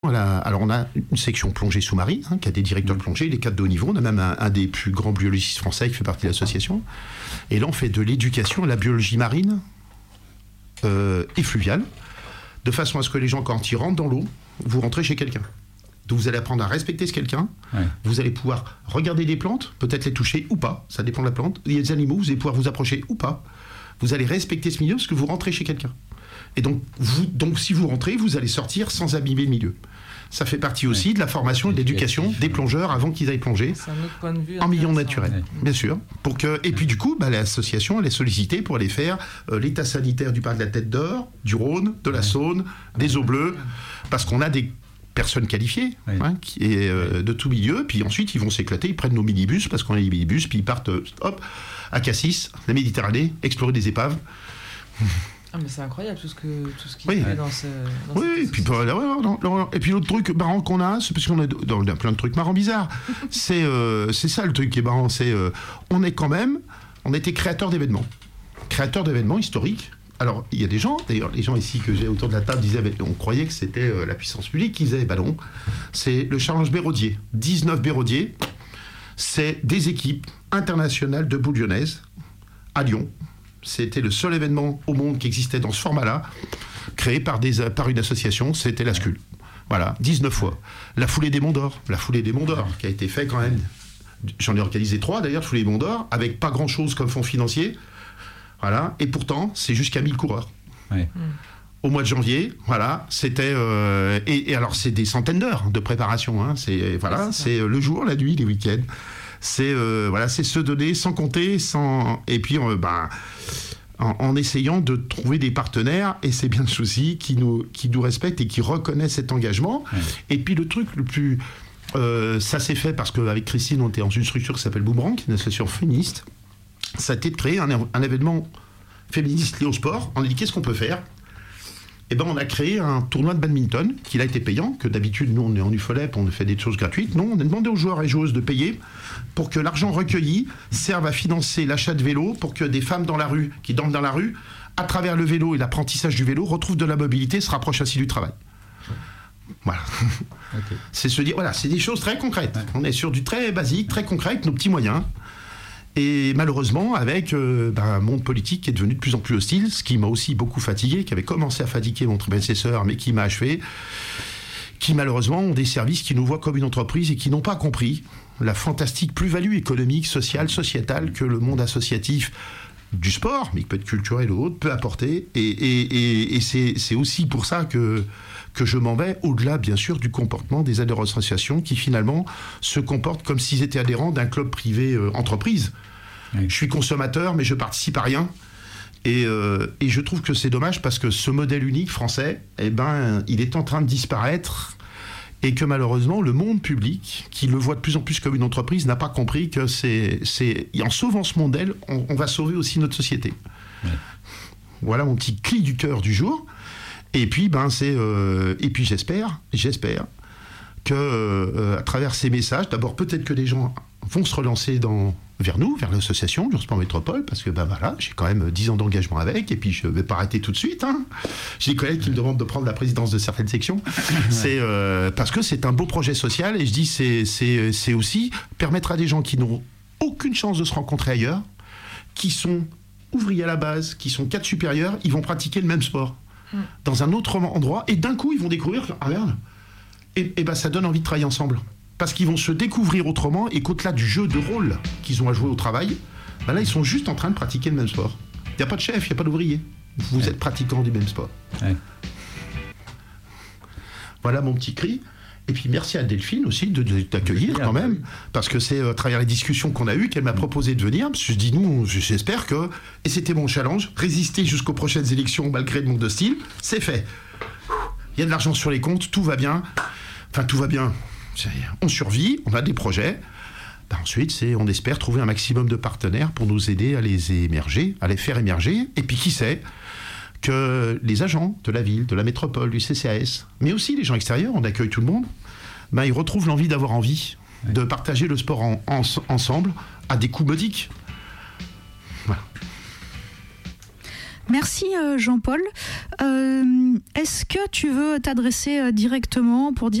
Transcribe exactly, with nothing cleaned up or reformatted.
La, alors on a une section plongée sous-marine hein, qui a des directeurs de plongée, des cadres de haut niveau. On a même un, un des plus grands biologistes français qui fait partie de l'association. Et là on fait de l'éducation à la biologie marine euh, et fluviale, de façon à ce que les gens, quand ils rentrent dans l'eau, vous rentrez chez quelqu'un. Donc vous allez apprendre à respecter ce quelqu'un. Ouais. Vous allez pouvoir regarder des plantes, peut-être les toucher ou pas, ça dépend de la plante. Il y a des animaux, vous allez pouvoir vous approcher ou pas. Vous allez respecter ce milieu parce que vous rentrez chez quelqu'un. Et donc, vous, donc, si vous rentrez, vous allez sortir sans abîmer le milieu. Ça fait partie aussi ouais. de la formation et de l'éducation des plongeurs avant qu'ils aillent plonger en milieu naturel, ouais. bien sûr. Pour que, et puis du coup, bah, l'association elle est sollicitée pour aller faire euh, l'état sanitaire du parc de la Tête d'Or, du Rhône, de la ouais. Saône, des eaux bleues, parce qu'on a des personnes qualifiées ouais. hein, qui est, euh, de tout milieu. Puis ensuite, ils vont s'éclater, ils prennent nos minibus, parce qu'on a des minibus, puis ils partent euh, hop, à Cassis, la Méditerranée, explorer des épaves. Ah mais c'est incroyable tout ce que tout ce qui oui. se fait dans ce dans oui et puis bah, là, non, non, et puis l'autre truc marrant qu'on a c'est parce qu'on a, on a plein de trucs marrants bizarres c'est euh, c'est ça le truc qui est marrant c'est euh, on est quand même on était créateur d'événements créateur d'événements historiques. Alors il y a des gens d'ailleurs les gens ici que j'ai autour de la table disaient on croyait que c'était euh, la puissance publique qui faisait ballon. C'est le Challenge Béraudier, dix-neuf Béraudier, c'est des équipes internationales de boules lyonnaises à Lyon. C'était le seul événement au monde qui existait dans ce format-là, créé par, des, par une association, c'était la S C U L. Voilà, dix-neuf fois. La foulée des Monts d'Or, la foulée des Monts d'Or, qui a été fait quand même. J'en ai organisé trois d'ailleurs, foulée des Monts d'Or, avec pas grand-chose comme fonds financier. Voilà, et pourtant, c'est jusqu'à mille coureurs. Ouais. Mmh. Au mois de janvier, voilà, c'était... Euh, et, et alors, c'est des centaines d'heures de préparation. Hein, c'est, voilà, ouais, c'est, c'est le jour, la nuit, les week-ends. C'est euh, voilà, c'est se donner sans compter, sans et puis euh, bah, en, en essayant de trouver des partenaires et c'est bien le souci qui nous qui nous respectent et qui reconnaissent cet engagement. Ouais. Et puis le truc le plus euh, ça s'est fait parce qu'avec Christine on était dans une structure qui s'appelle Boomerang, qui est une association féministe. Ça a été de créer un, un événement féministe lié au sport. On a dit qu'est-ce qu'on peut faire. Eh ben, on a créé un tournoi de badminton qui a été payant, que d'habitude, nous, on est en U F O L E P, on fait des choses gratuites. Non, on a demandé aux joueurs et joueuses de payer pour que l'argent recueilli serve à financer l'achat de vélos pour que des femmes dans la rue, qui dorment dans la rue, à travers le vélo et l'apprentissage du vélo, retrouvent de la mobilité, se rapprochent ainsi du travail. Voilà. Okay. C'est se dire, voilà, c'est des choses très concrètes. Ouais. On est sur du très basique, très concret, avec nos petits moyens. Et malheureusement, avec euh, ben, un monde politique qui est devenu de plus en plus hostile, ce qui m'a aussi beaucoup fatigué, qui avait commencé à fatiguer mon prédécesseur, mais qui m'a achevé, qui malheureusement ont des services qui nous voient comme une entreprise et qui n'ont pas compris la fantastique plus-value économique, sociale, sociétale que le monde associatif du sport, mais qui peut être culturel ou autre, peut apporter. Et, et, et, et c'est, c'est aussi pour ça que... que je m'en vais au-delà, bien sûr, du comportement des adhérents associations qui, finalement, se comportent comme s'ils étaient adhérents d'un club privé euh, entreprise. Oui. Je suis consommateur, mais je participe à rien. Et, euh, et je trouve que c'est dommage parce que ce modèle unique français, eh ben, il est en train de disparaître et que, malheureusement, le monde public, qui le voit de plus en plus comme une entreprise, n'a pas compris que c'est... c'est en sauvant ce modèle, on, on va sauver aussi notre société. Oui. Voilà mon petit cri du cœur du jour. Et puis, ben, c'est, euh, et puis j'espère, j'espère que euh, à travers ces messages, d'abord peut-être que les gens vont se relancer dans, vers nous, vers l'association du Sport Métropole, parce que ben voilà, j'ai quand même dix ans d'engagement avec, et puis je ne vais pas arrêter tout de suite. Hein. J'ai des collègues qui me demandent de prendre la présidence de certaines sections. C'est euh, parce que c'est un beau projet social, et je dis c'est c'est c'est aussi permettre à des gens qui n'ont aucune chance de se rencontrer ailleurs, qui sont ouvriers à la base, qui sont cadres supérieurs, ils vont pratiquer le même sport dans un autre endroit, et d'un coup ils vont découvrir ah merde, et, et ben ça donne envie de travailler ensemble parce qu'ils vont se découvrir autrement et qu'au-delà du jeu de rôle qu'ils ont à jouer au travail, ben là ils sont juste en train de pratiquer le même sport. Il n'y a pas de chef, il n'y a pas d'ouvrier, vous ouais. êtes pratiquants du même sport. Ouais. Voilà mon petit cri. Et puis merci à Delphine aussi de, de t'accueillir quand même, parce que c'est à travers les discussions qu'on a eues qu'elle m'a proposé de venir. Parce que je dis nous, j'espère que, et c'était mon challenge, résister jusqu'aux prochaines élections malgré le manque de style, c'est fait. Il y a de l'argent sur les comptes, tout va bien. Enfin tout va bien. On survit, on a des projets. Ben ensuite, c'est, on espère trouver un maximum de partenaires pour nous aider à les émerger, à les faire émerger. Et puis qui sait que les agents de la ville, de la métropole, du C C A S, mais aussi les gens extérieurs, on accueille tout le monde, ben ils retrouvent l'envie d'avoir envie oui. de partager le sport en, en, ensemble à des coûts modiques. Voilà. Merci Jean-Paul. Euh, est-ce que tu veux t'adresser directement pour dire